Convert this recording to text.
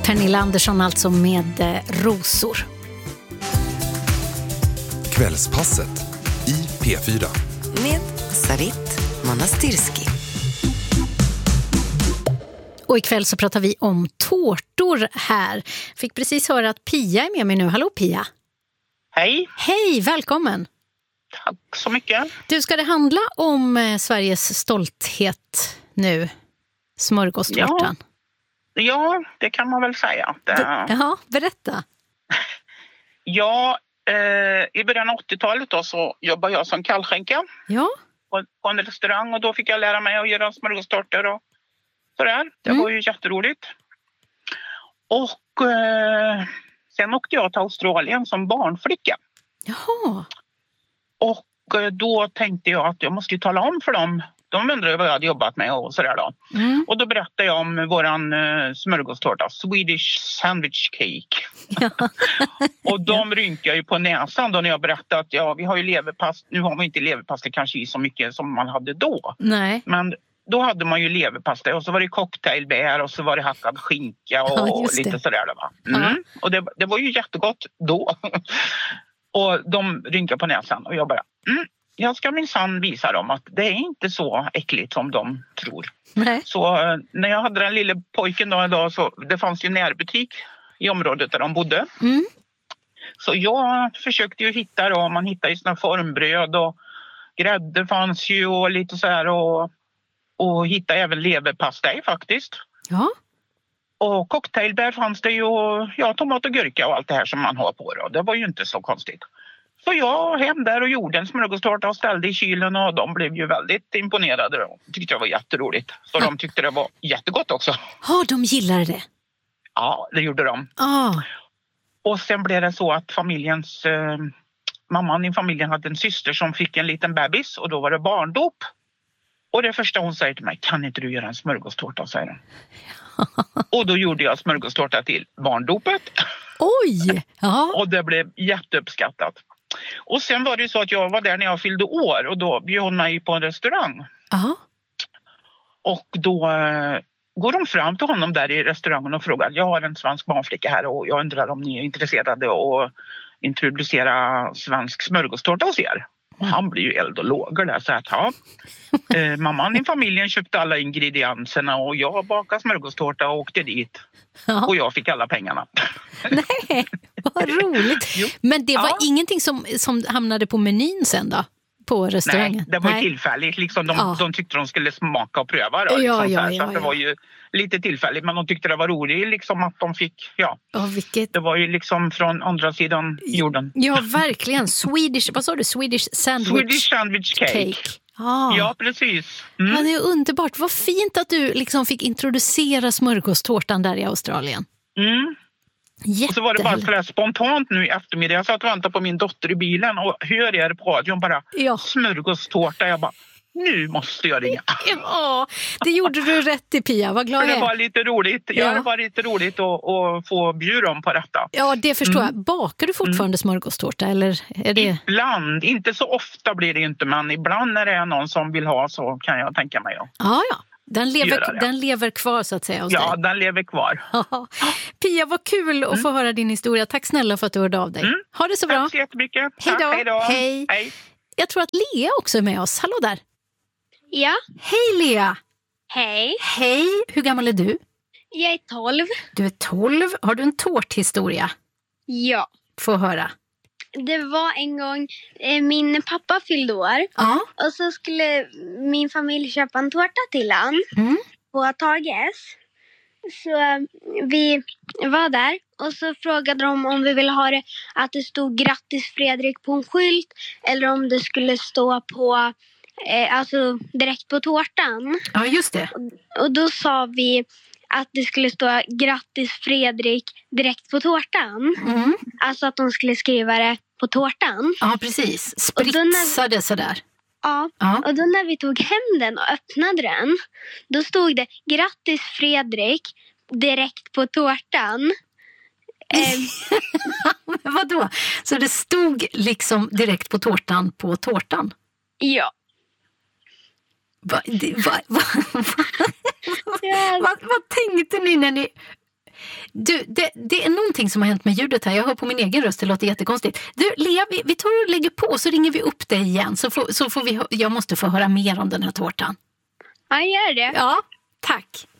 Pernilla Andersson alltså med Rosor. Kvällspasset i P4. Med Sarit Manastirski. Och ikväll så pratar vi om tårtor här. Fick precis höra att Pia är med mig nu. Hallå Pia. Hej. Hej, välkommen. Tack så mycket. Du, ska det handla om Sveriges stolthet nu? Smörgåstårtan. Ja, det kan man väl säga. Jaha, berätta. Ja, i början av 80-talet då så jobbade jag som kallskänka Ja. på en restaurang och då fick jag lära mig att göra smörgåstårtor och sådär. Det var ju jätteroligt. Och sen åkte jag till Australien som barnflicka. Jaha. Och då tänkte jag att jag måste ju tala om för dem. De undrade vad jag hade jobbat med och sådär då. Och då berättade jag om våran smörgåstårta, Swedish Sandwich Cake. Ja. Och de rynkar ju på näsan då när jag berättade att ja, vi har ju leverpasta. Nu har vi inte leverpasta kanske i så mycket som man hade då. Nej. Men då hade man ju leverpasta och så var det cocktailbär och så var det hackad skinka och lite sådär. Va? Och det var ju jättegott då. Och de rynkar på näsan och jag bara... Jag ska minsann visa dem att det är inte så äckligt som de tror. Nej. Så när jag hade den lilla pojken då idag så det fanns ju närbutik i området där de bodde. Så jag försökte ju hitta då, man hittade ju såna formbröd och grädde fanns ju och lite så här och hitta även leverpastej faktiskt. Ja. Och cocktailbär fanns det ju och ja, tomat och gurka och allt det här som man har på då. Det var ju inte så konstigt. Så jag hem där och gjorde en smörgåstårta och ställde i kylen och de blev ju väldigt imponerade. De tyckte det var jätteroligt. Så de tyckte det var jättegott också. Ja, de gillade det. Ja, det gjorde de. Ah. Och sen blev det så att mamman i familjen hade en syster som fick en liten bebis och då var det barndop. Och det första hon säger till mig, kan inte du göra en smörgåstårta, säger hon. Och då gjorde jag smörgåstårta till barndopet. Oj! Ja. Och det blev jätteuppskattat. Och sen var det ju så att jag var där när jag fyllde år och då bjöd hon mig på en restaurang. Aha. Och då går de fram till honom där i restaurangen och frågar, jag har en svensk barnflicka här och jag undrar om ni är intresserade att introducera svensk smörgåstårta hos er. Och han blir ju eld och lågor där så att ja. Mamman i familjen köpte alla ingredienserna och jag bakade smörgåstårta och åkte dit. Ja. Och jag fick alla pengarna. Nej, vad roligt. Jo. Men det var ingenting som hamnade på menyn sen då? På restaurangen? Nej, det var ju tillfälligt. Liksom de tyckte de skulle smaka och pröva. Då, så det var ju lite tillfälligt. Men de tyckte det var roligt liksom, att de fick... Det var ju liksom från andra sidan jorden. Ja, verkligen. Vad sa du? Swedish Sandwich Cake. Ah. Ja, precis. Ja, det är underbart. Vad fint att du liksom fick introducera smörgåstårtan där i Australien. Och så var det bara sådär spontant nu i eftermiddag. Jag satt och väntade på min dotter i bilen och hör er på radion bara smörgåstårta. Jag bara, nu måste jag ringa. Ja, det gjorde du rätt i, Pia. Vad glad jag är. Det var lite roligt. Det var lite roligt att få bjuda dem på detta. Ja, det förstår jag. Bakar du fortfarande smörgåstårta? Eller är det... Ibland. Inte så ofta blir det inte, men ibland när det är någon som vill ha så kan jag tänka mig. Ja. Den lever kvar så att säga hos dig. Den lever kvar. Pia, vad kul att få höra din historia. Tack snälla för att du hörde av dig. Ha det så bra. Tack så jättemycket. Hej då. Hej. Jag tror att Lea också är med oss. Hallå där. Ja. Hej Lea. Hej. Hej. Hur gammal är du? Jag är 12. Du är 12. Har du en tårthistoria? Ja. Få höra. Det var en gång min pappa fyllde år. Och så skulle min familj köpa en tårta till han på Tages. Så vi var där och så frågade de om vi ville ha det att det stod grattis Fredrik på en skylt eller om det skulle stå på alltså direkt på tårtan. Ja, just det. Och då sa vi att det skulle stå grattis Fredrik direkt på tårtan. Alltså att de skulle skriva det på tårtan. Ja, precis. Spritsade sådär. Ja, och då när vi tog hem den och öppnade den, då stod det grattis Fredrik direkt på tårtan. Men vadå? Så det stod liksom direkt på tårtan på tårtan? Ja. Vad tänkte ni när ni... Du, det är någonting som har hänt med ljudet här. Jag hör på min egen röst, det låter jättekonstigt. Du, Lea, vi tar och lägger på så ringer vi upp dig igen. Så får vi, jag måste få höra mer om den här tårtan. Ja, gör det. Ja, tack.